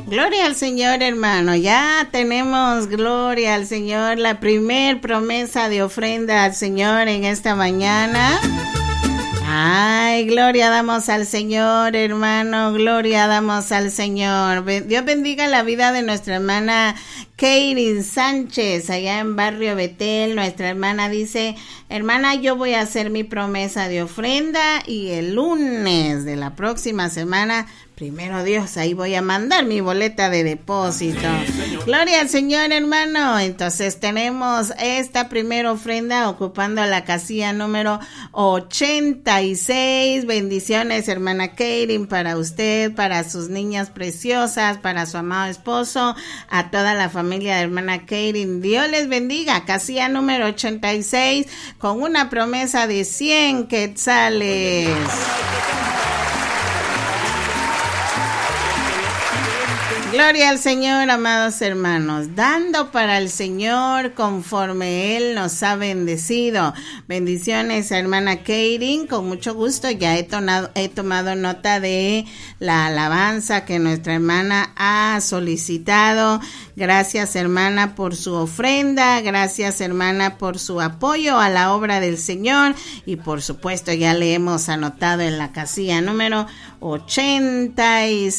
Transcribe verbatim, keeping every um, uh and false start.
Gloria al Señor, hermano. Ya tenemos, gloria al Señor, la primer promesa de ofrenda al Señor en esta mañana. Ay, gloria damos al Señor, hermano, gloria damos al Señor. Dios bendiga la vida de nuestra hermana Keirin Sánchez, allá en Barrio Betel. Nuestra hermana dice: hermana, yo voy a hacer mi promesa de ofrenda y el lunes de la próxima semana, primero Dios, ahí voy a mandar mi boleta de depósito. Gloria al Señor, hermano. Entonces tenemos esta primera ofrenda ocupando la casilla número ochenta y seis. Bendiciones, hermana Keirin, para usted, para sus niñas preciosas, para su amado esposo, a toda la familia de hermana Keirin. Dios les bendiga. Casilla número ochenta y seis con una promesa de cien quetzales. Gloria al Señor, amados hermanos, dando para el Señor conforme Él nos ha bendecido. Bendiciones, hermana Keirin, con mucho gusto ya he, tonado, he tomado nota de la alabanza que nuestra hermana ha solicitado. Gracias, hermana, por su ofrenda, gracias, hermana, por su apoyo a la obra del Señor, y por supuesto ya le hemos anotado en la casilla número ochenta y seis.